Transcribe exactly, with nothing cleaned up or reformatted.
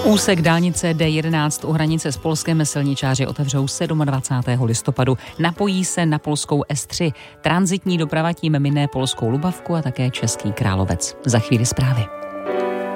Úsek dálnice D jedenáct u hranice s Polskem silničáři otevřou dvacátého sedmého listopadu. Napojí se na polskou S tři. Tranzitní doprava tím mine polskou Lubavku a také Český Královec. Za chvíli zprávy.